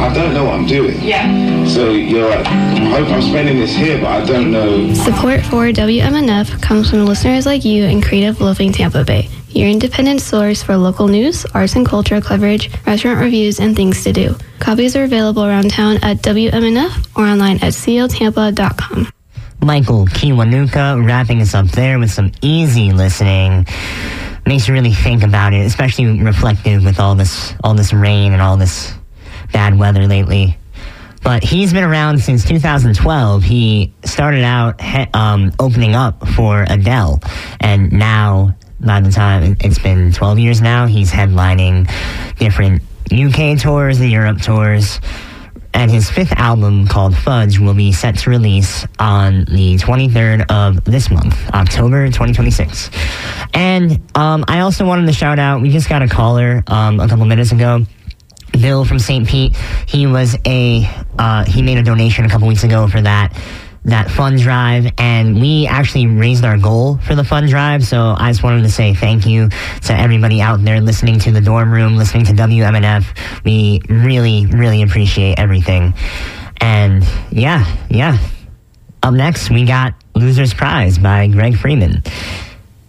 I don't know what I'm doing. Yeah. So you're like, I hope I'm spending this here, but I don't know. Support for WMNF comes from listeners like you and Creative Loafing Tampa Bay, your independent source for local news, arts and culture coverage, restaurant reviews, and things to do. Copies are available around town at WMNF or online at cltampa.com. Michael Kiwanuka wrapping us up there with some easy listening. Makes you really think about it, especially reflective with all this rain and all this bad weather lately. But he's been around since 2012. He started out opening up for Adele, and now, by the time it's been 12 years now, he's headlining different UK tours and Europe tours. And his fifth album, called Fudge, will be set to release on the 23rd of this month, October 2026. And I also wanted to shout out, we just got a caller a couple minutes ago, Bill from St. Pete. He made a donation a couple weeks ago for that fund drive, and we actually raised our goal for the fund drive. So I just wanted to say thank you to everybody out there listening to The Dorm Room, listening to WMNF. We really, really appreciate everything. And yeah. Up next, we got Loser's Prize by Greg Freeman.